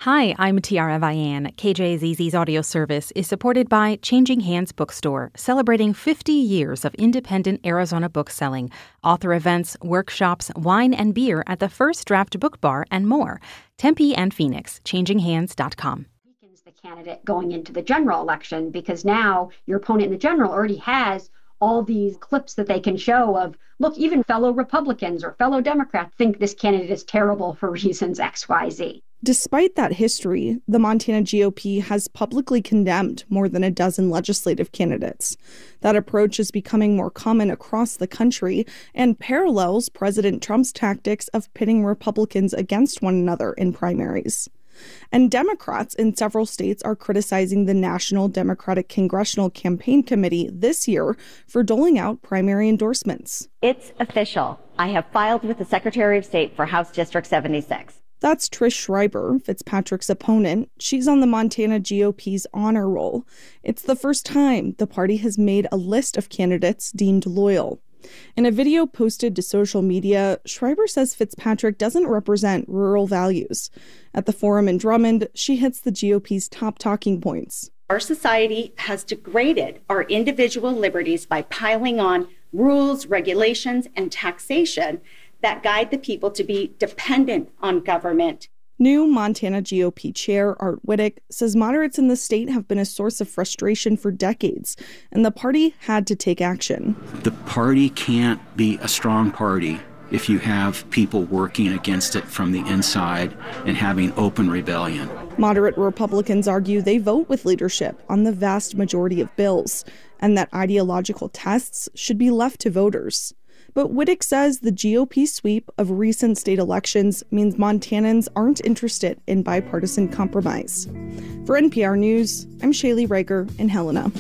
Hi, I'm Tiara Vian. KJZZ's audio service is supported by Changing Hands Bookstore, celebrating 50 years of independent Arizona book selling, author events, workshops, wine and beer at the First Draft Book Bar, and more. Tempe and Phoenix, changinghands.com. The candidate going into the general election, because now your opponent in the general already has all these clips that they can show of, look, even fellow Republicans or fellow Democrats think this candidate is terrible for reasons XYZ. Despite that history, the Montana GOP has publicly condemned more than a dozen legislative candidates. That approach is becoming more common across the country and parallels President Trump's tactics of pitting Republicans against one another in primaries. And Democrats in several states are criticizing the National Democratic Congressional Campaign Committee this year for doling out primary endorsements. It's official. I have filed with the Secretary of State for House District 76. That's Trish Schreiber, Fitzpatrick's opponent. She's on the Montana GOP's honor roll. It's the first time the party has made a list of candidates deemed loyal. In a video posted to social media, Schreiber says Fitzpatrick doesn't represent rural values. At the forum in Drummond, she hits the GOP's top talking points. Our society has degraded our individual liberties by piling on rules, regulations, and taxation that guide the people to be dependent on government. New Montana GOP Chair Art Wittick says moderates in the state have been a source of frustration for decades, and the party had to take action. The party can't be a strong party if you have people working against it from the inside and having open rebellion. Moderate Republicans argue they vote with leadership on the vast majority of bills, and that ideological tests should be left to voters. But Wittick says the GOP sweep of recent state elections means Montanans aren't interested in bipartisan compromise. For NPR News, I'm Shaylee Rager in Helena.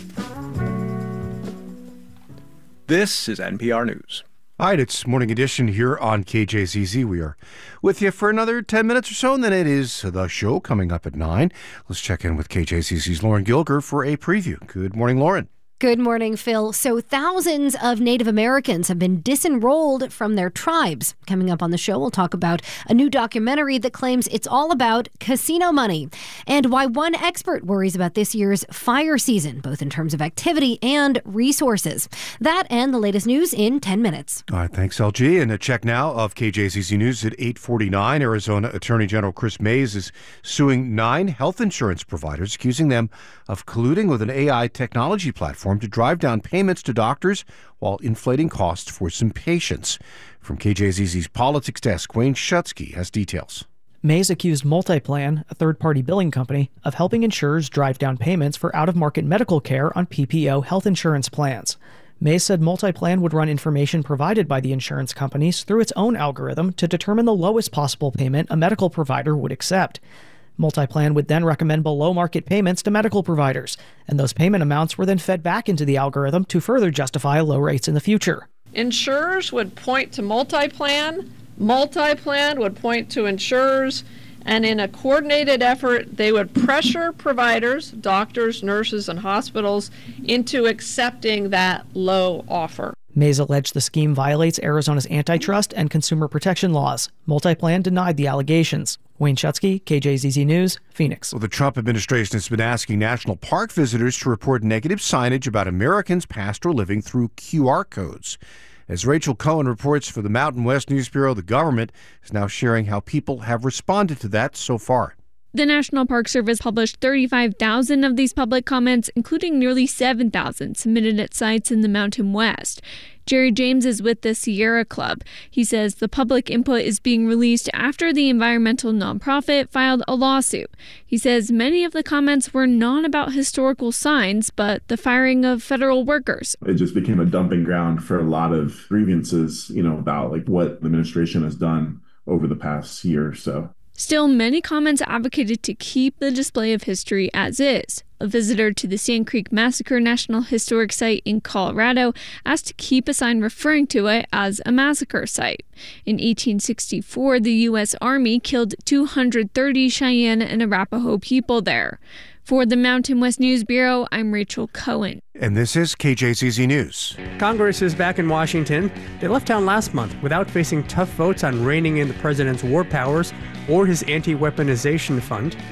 This is NPR News. All right, it's Morning Edition here on KJZZ. We are with you for another 10 minutes or so, and then it is the show coming up at 9. Let's check in with KJZZ's Lauren Gilger for a preview. Good morning, Lauren. Good morning, Phil. So thousands of Native Americans have been disenrolled from their tribes. Coming up on the show, we'll talk about a new documentary that claims it's all about casino money and why one expert worries about this year's fire season, both in terms of activity and resources. That and the latest news in 10 minutes. All right, thanks, LG. And a check now of KJZZ News at 8:49. Arizona Attorney General Chris Mays is suing 9 health insurance providers, accusing them of colluding with an AI technology platform to drive down payments to doctors while inflating costs for some patients. From KJZZ's Politics Desk, Wayne Schutsky has details. Mays accused Multiplan, a third-party billing company, of helping insurers drive down payments for out-of-market medical care on PPO health insurance plans. Mays said Multiplan would run information provided by the insurance companies through its own algorithm to determine the lowest possible payment a medical provider would accept. Multiplan would then recommend below-market payments to medical providers, and those payment amounts were then fed back into the algorithm to further justify low rates in the future. Insurers would point to Multiplan, Multiplan would point to insurers, and in a coordinated effort, they would pressure providers, doctors, nurses, and hospitals into accepting that low offer. Mays alleged the scheme violates Arizona's antitrust and consumer protection laws. Multiplan denied the allegations. Wayne Schutsky, KJZZ News, Phoenix. Well, the Trump administration has been asking national park visitors to report negative signage about Americans' pastoral living through QR codes. As Rachel Cohen reports for the Mountain West News Bureau, the government is now sharing how people have responded to that so far. The National Park Service published 35,000 of these public comments, including nearly 7,000 submitted at sites in the Mountain West. Jerry James is with the Sierra Club. He says the public input is being released after the environmental nonprofit filed a lawsuit. He says many of the comments were not about historical signs, but the firing of federal workers. It just became a dumping ground for a lot of grievances, about what the administration has done over the past year or so. Still, many comments advocated to keep the display of history as is. A visitor to the Sand Creek Massacre National Historic Site in Colorado asked to keep a sign referring to it as a massacre site. In 1864, the U.S. Army killed 230 Cheyenne and Arapaho people there. For the Mountain West News Bureau, I'm Rachel Cohen. And this is KJZZ News. Congress is back in Washington. They left town last month without facing tough votes on reining in the president's war powers or his anti-weaponization fund.